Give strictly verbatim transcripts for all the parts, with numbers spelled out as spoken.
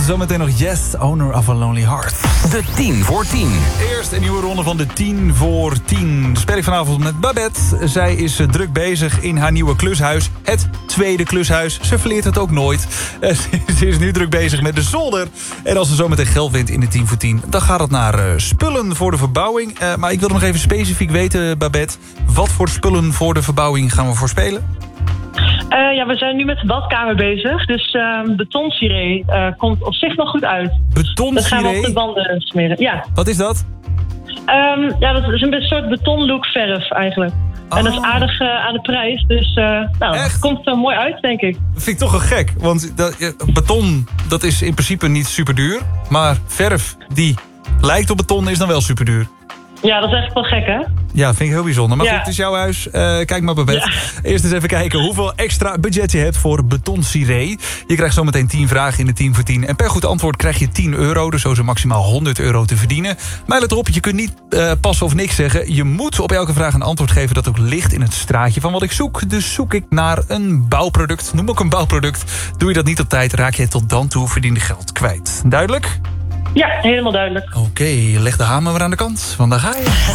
Zometeen nog Yes, Owner of a Lonely Heart. De tien voor tien. Eerst een nieuwe ronde van de tien voor tien. Speel ik vanavond met Babette. Zij is uh, druk bezig in haar nieuwe klushuis. Het tweede klushuis. Ze verleert het ook nooit. Uh, ze is nu druk bezig met de zolder. En als ze zometeen geld wint in de tien voor tien... dan gaat het naar uh, spullen voor de verbouwing. Uh, maar ik wil nog even specifiek weten, Babette... wat voor spullen voor de verbouwing gaan we voor spelen? Uh, ja, we zijn nu met de badkamer bezig. Dus uh, betonsiree uh, komt op zich nog goed uit. Betonsiree? Dat gaan we op de wanden smeren, ja. Wat is dat? Um, ja, dat is een soort betonlook verf eigenlijk. Oh. En dat is aardig uh, aan de prijs. Dus uh, nou, het komt er mooi uit, denk ik. Dat vind ik toch wel gek. Want dat, ja, beton, dat is in principe niet super duur. Maar verf die lijkt op beton is dan wel super duur. Ja, dat is echt wel gek, hè? Ja, vind ik heel bijzonder. Maar ja. goed, het is jouw huis. Uh, kijk maar, Babette. Ja. Eerst eens even kijken hoeveel extra budget je hebt voor betonsiree. Je krijgt zometeen tien vragen in de tien voor tien. En per goed antwoord krijg je tien euro. Dus zo is er maximaal honderd euro te verdienen. Maar let erop, je kunt niet uh, passen of niks zeggen. Je moet op elke vraag een antwoord geven dat ook ligt in het straatje van wat ik zoek. Dus zoek ik naar een bouwproduct. Noem ook een bouwproduct. Doe je dat niet op tijd, raak je tot dan toe verdiende geld kwijt. Duidelijk? Ja, helemaal duidelijk. Oké, okay, leg de hamer weer aan de kant. Want daar ga je.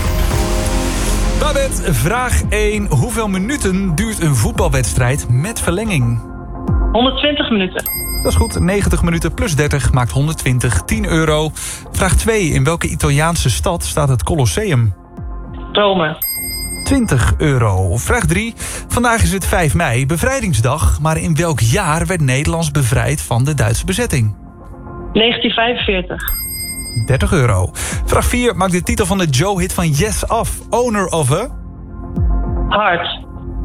Babette, vraag één. Hoeveel minuten duurt een voetbalwedstrijd met verlenging? honderdtwintig minuten. Dat is goed. negentig minuten plus dertig maakt honderdtwintig. tien euro. Vraag twee. In welke Italiaanse stad staat het Colosseum? Rome. twintig euro. Vraag drie. Vandaag is het vijf mei, bevrijdingsdag. Maar in welk jaar werd Nederland bevrijd van de Duitse bezetting? negentien vijfenveertig. dertig euro. Vraag vier. Maakt de titel van de Joe-hit van Yes af. Owner of a... Heart.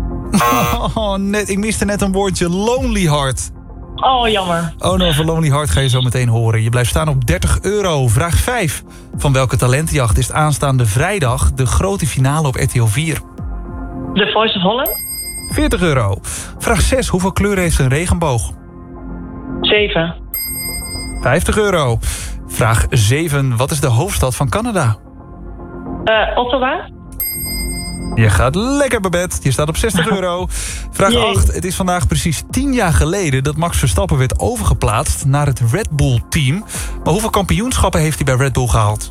Oh, net, ik miste net een woordje. Lonely Heart. Oh, jammer. Owner of a Lonely Heart ga je zo meteen horen. Je blijft staan op dertig euro. Vraag vijf. Van welke talentenjacht is aanstaande vrijdag de grote finale op R T L vier? The Voice of Holland. veertig euro. Vraag zes. Hoeveel kleuren heeft een regenboog? zeven. vijftig euro. Vraag zeven. Wat is de hoofdstad van Canada? Uh, Ottawa. Je gaat lekker, Babette. Je staat op zestig euro. Vraag Jee. acht. Het is vandaag precies tien jaar geleden dat Max Verstappen werd overgeplaatst naar het Red Bull-team. Maar hoeveel kampioenschappen heeft hij bij Red Bull gehaald?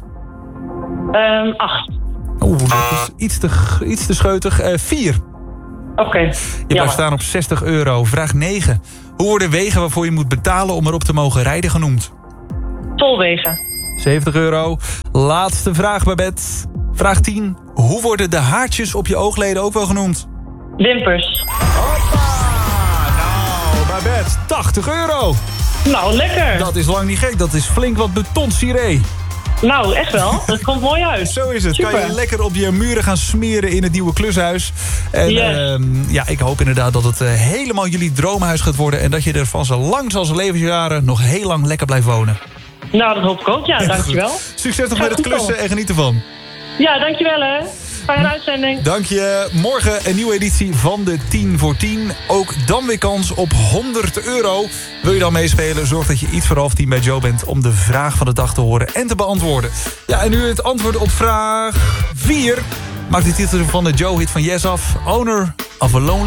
Um, acht. Oeh, dat is iets te, iets te scheutig. Uh, vier. Oké. Okay. Je blijft staan op zestig euro. Vraag negen. Hoe worden wegen waarvoor je moet betalen om erop te mogen rijden genoemd? Tolwegen. zeventig euro. Laatste vraag, Babette. Vraag tien. Hoe worden de haartjes op je oogleden ook wel genoemd? Wimpers. Hoppa! Nou, Babette, tachtig euro. Nou, lekker. Dat is lang niet gek. Dat is flink wat betonsiree. Nou, echt wel. Dat komt mooi uit. Zo is het. Super. Kan je lekker op je muren gaan smeren in het nieuwe klushuis. En yes. uh, ja, ik hoop inderdaad dat het uh, helemaal jullie droomhuis gaat worden. En dat je er van zo lang als levensjaren nog heel lang lekker blijft wonen. Nou, dat hoop ik ook. Ja, dankjewel. Succes nog met het klussen en geniet ervan. Ja, dankjewel hè. Fijne uitzending. Dank je. Morgen een nieuwe editie van de tien voor tien. Ook dan weer kans op honderd euro. Wil je dan meespelen? Zorg dat je iets voor half tien bij Joe bent om de vraag van de dag te horen en te beantwoorden. Ja, en nu het antwoord op vraag vier. Maakt de titel van de Joe-hit van Yes af. Owner of a Lonely